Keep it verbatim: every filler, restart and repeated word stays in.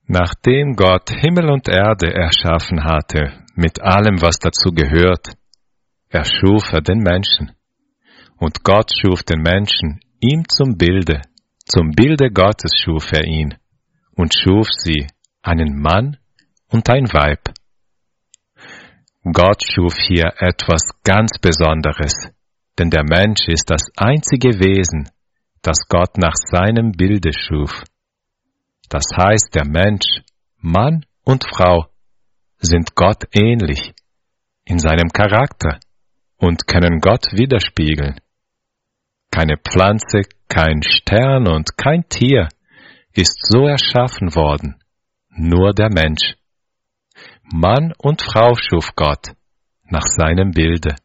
Nachdem Gott Himmel und Erde erschaffen hatte, mit allem, was dazu gehört, erschuf er den Menschen. Und Gott schuf den Menschen ihm zum Bilde, zum Bilde Gottes schuf er ihn und schuf sie, einen Mann und ein Weib. Gott schuf hier etwas ganz Besonderes, denn der Mensch ist das einzige Wesen, das Gott nach seinem Bilde schuf. Das heißt, der Mensch, Mann und Frau, sind Gott ähnlich in seinem Charakter und können Gott widerspiegeln. Keine Pflanze, kein Stern und kein Tier ist so erschaffen worden, nur der Mensch. Mann und Frau schuf Gott nach seinem Bilde.